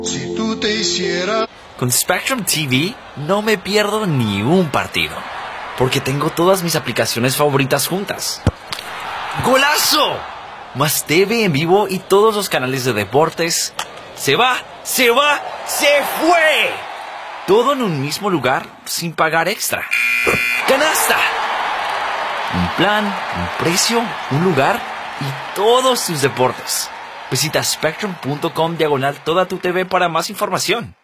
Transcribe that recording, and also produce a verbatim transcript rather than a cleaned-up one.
Si tú te hicieras... Con Spectrum T V no me pierdo ni un partido, porque tengo todas mis aplicaciones favoritas juntas. ¡Golazo! Más T V en vivo y todos los canales de deportes. ¡Se va! ¡Se va! ¡Se fue! Todo en un mismo lugar sin pagar extra. ¡Canasta! Un plan, un precio, un lugar y todos tus deportes. Visita spectrum punto com diagonal toda tu T V para más información.